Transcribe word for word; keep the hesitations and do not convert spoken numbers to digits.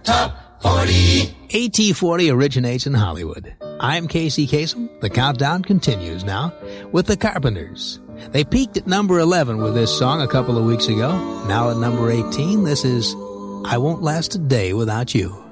Top forty. A T forty originates in Hollywood. I'm Casey Kasem. The countdown continues now with the Carpenters. They peaked at number eleven with this song a couple of weeks ago. Now at number eighteen, this is I Won't Last a Day Without You.